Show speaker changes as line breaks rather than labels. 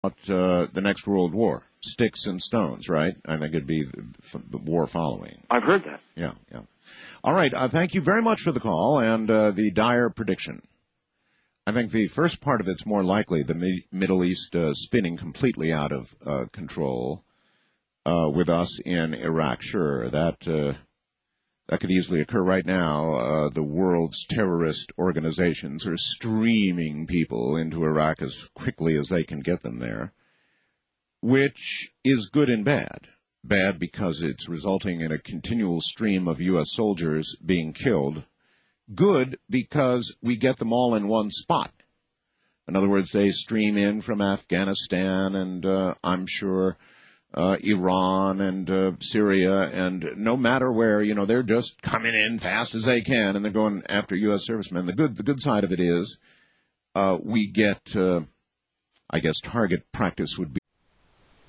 the next World War. Sticks and stones, right? I think it'd be the war following.
I've heard that.
Yeah. All right. Thank you very much for the call and the dire prediction. I think the first part of it's more likely, the Middle East spinning completely out of control with us in Iraq. Sure, that could easily occur right now. The world's terrorist organizations are streaming people into Iraq as quickly as they can get them there, which is good and bad. Bad because it's resulting in a continual stream of U.S. soldiers being killed. Good because we get them all in one spot. In other words, they stream in from Afghanistan and I'm sure Iran and Syria, and no matter where, they're just coming in fast as they can, and they're going after U.S. servicemen. The good side of it is we get, I guess target practice would